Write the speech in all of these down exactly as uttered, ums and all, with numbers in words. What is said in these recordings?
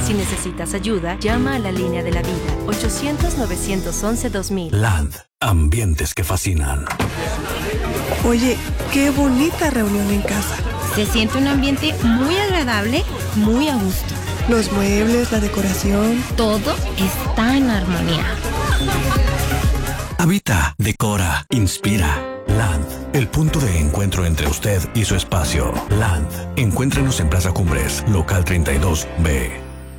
Si necesitas ayuda, llama a la línea de la vida, ochocientos, novecientos once, dos mil. Land, ambientes que fascinan. Oye, qué bonita reunión en casa. Se siente un ambiente muy agradable, muy a gusto. Los muebles, la decoración. Todo está en armonía. Habita, decora, inspira. Land, el punto de encuentro entre usted y su espacio. Land, encuéntrenos en Plaza Cumbres, local treinta y dos B.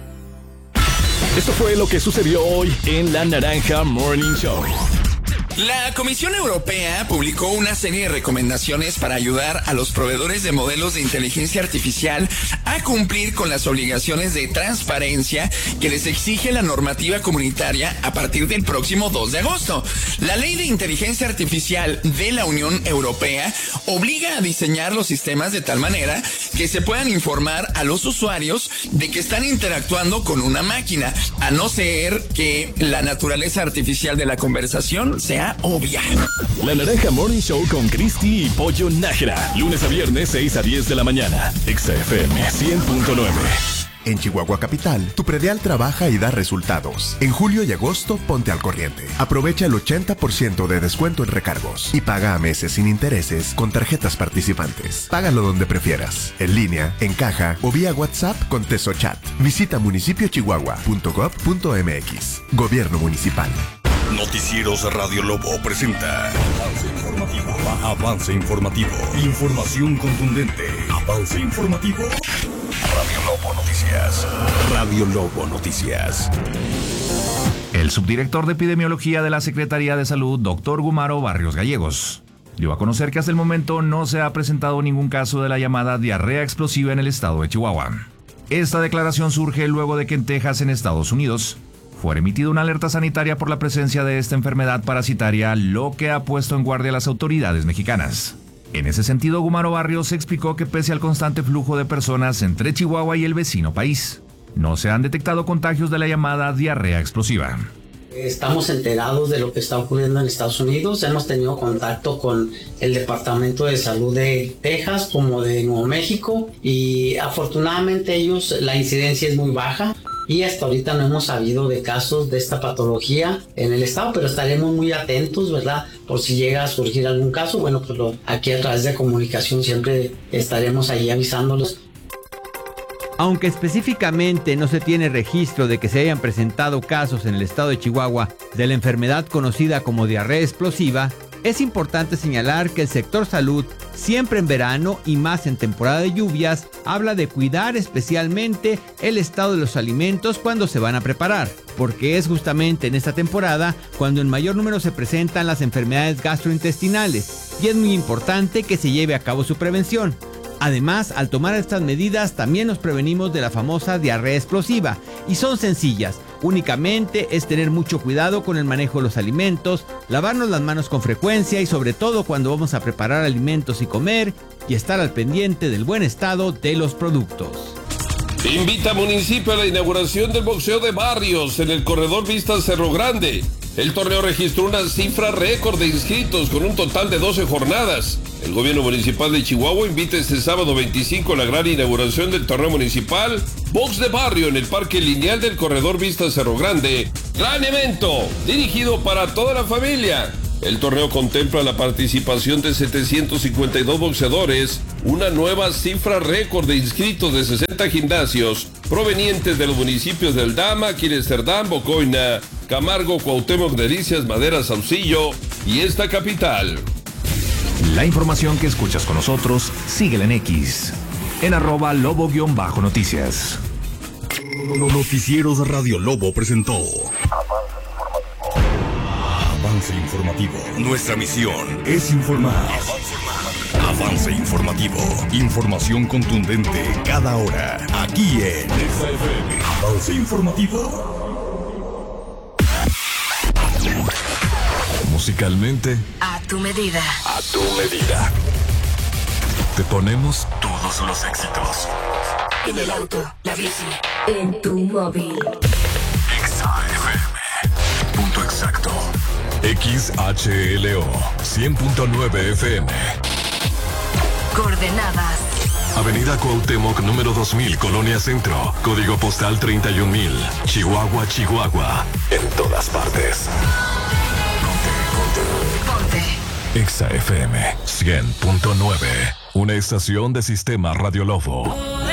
Esto fue lo que sucedió hoy en La Naranja Morning Show. La Comisión Europea publicó una serie de recomendaciones para ayudar a los proveedores de modelos de inteligencia artificial a cumplir con las obligaciones de transparencia que les exige la normativa comunitaria a partir del próximo dos de agosto. La Ley de Inteligencia Artificial de la Unión Europea obliga a diseñar los sistemas de tal manera que se puedan informar a los usuarios de que están interactuando con una máquina, a no ser que la naturaleza artificial de la conversación sea obvia. La Naranja Morning Show con Cristi y Pollo Nájera. Lunes a viernes, seis a diez de la mañana. Exa F M cien punto nueve. En Chihuahua Capital, tu predial trabaja y da resultados. En julio y agosto, ponte al corriente. Aprovecha el ochenta por ciento de descuento en recargos y paga a meses sin intereses con tarjetas participantes. Págalo donde prefieras, en línea, en caja o vía WhatsApp con TesoChat. Visita municipio chihuahua punto gob punto m x. Gobierno Municipal. Noticieros Radio Lobo presenta Avance Informativo. Avance Informativo. Información contundente. Avance Informativo. Radio Lobo Noticias. Radio Lobo Noticias. El subdirector de Epidemiología de la Secretaría de Salud, doctor Gumaro Barrios Gallegos, dio a conocer que hasta el momento no se ha presentado ningún caso de la llamada diarrea explosiva en el estado de Chihuahua. Esta declaración surge luego de que en Texas, en Estados Unidos, fue emitida una alerta sanitaria por la presencia de esta enfermedad parasitaria, lo que ha puesto en guardia a las autoridades mexicanas. En ese sentido, Gumaro Barrios explicó que pese al constante flujo de personas entre Chihuahua y el vecino país, no se han detectado contagios de la llamada diarrea explosiva. Estamos enterados de lo que está ocurriendo en Estados Unidos. Hemos tenido contacto con el Departamento de Salud de Texas como de Nuevo México y afortunadamente ellos, la incidencia es muy baja. Y hasta ahorita no hemos sabido de casos de esta patología en el estado, pero estaremos muy atentos, ¿verdad? Por si llega a surgir algún caso, bueno, pues lo, aquí a través de comunicación siempre estaremos ahí avisándolos. Aunque específicamente no se tiene registro de que se hayan presentado casos en el estado de Chihuahua de la enfermedad conocida como diarrea explosiva, es importante señalar que el sector salud, siempre en verano y más en temporada de lluvias, habla de cuidar especialmente el estado de los alimentos cuando se van a preparar, porque es justamente en esta temporada cuando en mayor número se presentan las enfermedades gastrointestinales, y es muy importante que se lleve a cabo su prevención. Además, al tomar estas medidas también nos prevenimos de la famosa diarrea explosiva, y son sencillas. Únicamente es tener mucho cuidado con el manejo de los alimentos, lavarnos las manos con frecuencia y sobre todo cuando vamos a preparar alimentos y comer, y estar al pendiente del buen estado de los productos. Invita municipio a la inauguración del boxeo de barrios en el corredor Vista Cerro Grande. El torneo registró una cifra récord de inscritos con un total de doce jornadas. El gobierno municipal de Chihuahua invita este sábado veinticinco a la gran inauguración del torneo municipal Box de Barrio en el Parque Lineal del Corredor Vista Cerro Grande. Gran evento, dirigido para toda la familia. El torneo contempla la participación de setecientos cincuenta y dos boxeadores, una nueva cifra récord de inscritos de sesenta gimnasios provenientes de los municipios de Aldama, Quiresterdán, Bocoina, Camargo, Cuauhtémoc, Delicias, Madera, Saucillo y esta capital. La información que escuchas con nosotros, síguela en X, en arroba lobo-noticias. Noticieros Radio Lobo presentó Avance Informativo. Nuestra misión es informar. Avance Informativo. Información contundente cada hora. Aquí en Exa F M. Avance Informativo. Musicalmente, A tu medida. a tu medida. Te ponemos todos los éxitos. En el auto, la bici, en tu móvil. Exa F M. Punto exacto. X H L O cien punto nueve F M. Coordenadas. Avenida Cuauhtémoc número dos mil, Colonia Centro. Código postal treinta y un mil. Chihuahua, Chihuahua. En todas partes. Exa F M cien punto nueve. Una estación de Sistema Radio Lobo.